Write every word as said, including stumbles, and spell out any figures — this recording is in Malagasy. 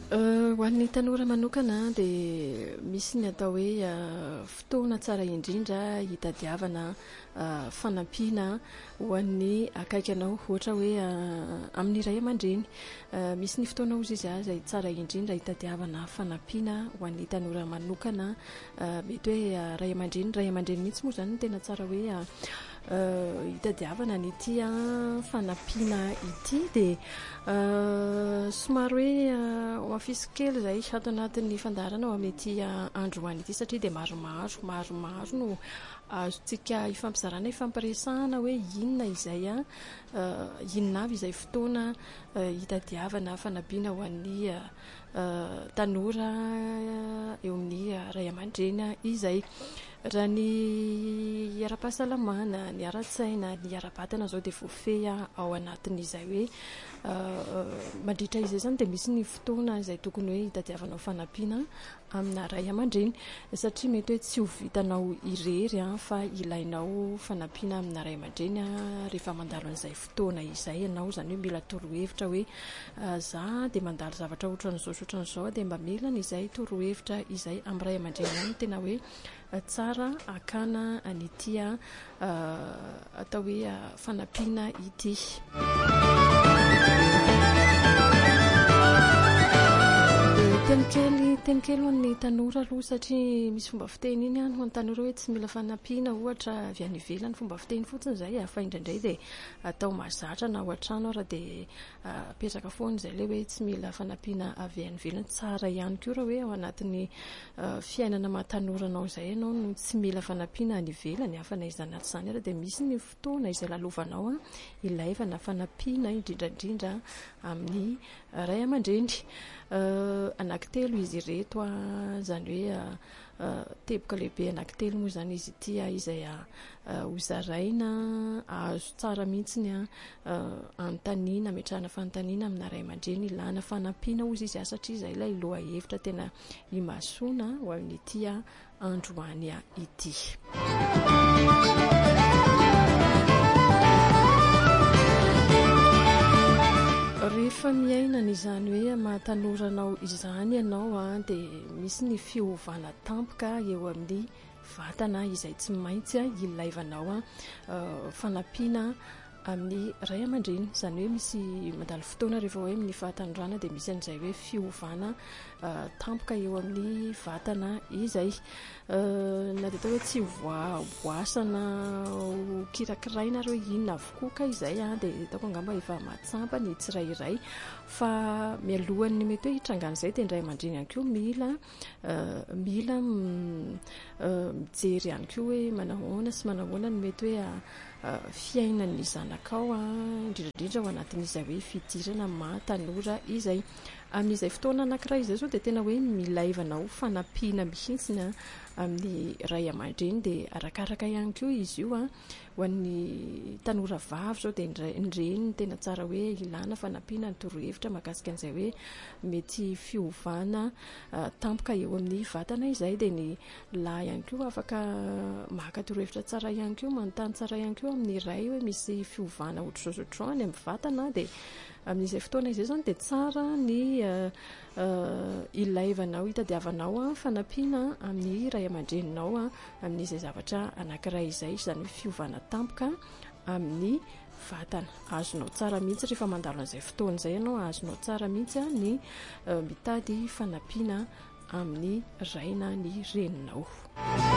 Ho an'ny tanora manokana dia misy ny atao hoe fotoana tsara indrindra hitadiavana fanampiana ho an'ny akaikanao, ohatra hoe amin'ny ray aman-dreny. Misy ny fotoana ozy izy izay tsara indrindra hitadiavana fanampiana ho an'ny tanora manokana, mety hoe ray aman-dreny ray aman-dreny mihitsy moa izany no tena tsara hoe hitadiavana n'ity fanampiana ity. Dia somary hoe afisy kely izay ato anatin'ny fandaharana ao amin'ity androany ity, satria dia maromaro maromaro no azontsika hifampizarana hifampiresahana hoe inona izay inona avy izay fotoana hitadiavana fanampiana ho an'ny tanora eo amin'ny ray aman-dreny izay. Raha ny ara-pahasalamana, ny ara-tsaina, ny ara-batana izao dia voafehy ao anatin'izay hoe mandritra izay izany dia misy ny fotoana izay tokony hoe hitadiavanao fanampiana amina ray aman-dreny, satria mety hoe tsy ho vitanao irery fa ilainao fanampiana amina ray aman-dreny rehefa mandalo an'izay fotoana izay ianao. Izany hoe mila torohevitra hoe za dia mandalo zavatra ohatran'izao ohatran'izao dia mba mila n'izay torohevitra izay amin'ny ray aman-dreny ihany tena hoe tsara akana an'ity atao hoe fanampiana ity. Tenikely tenikely ho an'ny tanora aloha, satria misy fomba fiteny iny ho an'ny tanora hoe tsy mila fanampiana ohatra avy any ivelany, fomba fiteny fotsiny izay fa indraindray dia atao mahazatra na ao an-trano raha dia apetraka foana izay ilay hoe tsy mila fanampiana avy any ivelany. Tsara ihany koa raha hoe ao anatin'ny fiainana maha-tanoranao izay ianao no tsy mila fanampiana any ivelany hafa na iza na tsy izany ary, dia misy ny fotoana izay lalovanao ilaivana fanampiana indrindra indrindra amin'ny ray aman-dreny. Anankitelo izy ireto izany hoe teboka lehibe anankitelo moa izany izy ity izay hozaraina azo tsara mihitsy anontaniana, ametrahana fanontaniana amina ray aman-dreny ilana fanampiana ozy izy satria izay ilay loha hevitra tena himasoana ho amin'ity androany ity. Rehefa miainana izany hoe mahatanoranao izany ianao dia misy ny fiovana tampoka eo amin'ny vatana izay tsy maintsy ilaivanao fanampiana amin'ny ray aman-dreny. Izany hoe misy mandalo fotoana rehefa hoe amin'ny fahatanoranana dia misy an'izay hoe fiovana tampoka eo amin'ny vatana izay. Na dia tao hoe tsy voasana ho kirakiraina ary hoe inona avokoa ka izay dia hitako angamba efa matsampa ny tsirairay, fa mialohan'ny mety hoe hitrangana izay dia ny ray aman-dreny ihany koa mila mila mijery ihany koa hoe manahoana sy manahoana ny mety hoe fiainan'ny zanakao indrindrandrindra ao anatin'izay hoe fidirana maha-tanora izay. Amin'izay fotoana anankiray izay zao dia tena hoe milaivanao fanampiana mihitsy amin'ny ray aman-dreny, dia arakaraka ihany koa izy io ho an'ny tanora vavy zao dia ny reny tena tsara hoe ilana fanampiana, ny torohevitra mahakasika an'izay hoe mety fiovana tampoka eo amin'ny vatana izay. Dia ny lahy ihany koa afaka maka torohevitra tsara ihany koa, manontany tsara ihany koa amin'ny ray hoe misy fiovana ohatr'izao ohatr'izao any amin'ny vatana, dia amin'izay fotoana izay zany dia tsara ny ilaivanao hitadiavanao fanampiana amin'ny ray aman-dreninao amin'izay zavatra anankiray izay, izany hoe fiovana tampoka amin'ny vatana. Azonao tsara mihitsy rehefa mandalo an'izay fotoana izay ianao, azonao tsara mihitsy ny mitady fanampiana amin'ny ray na ny reninao.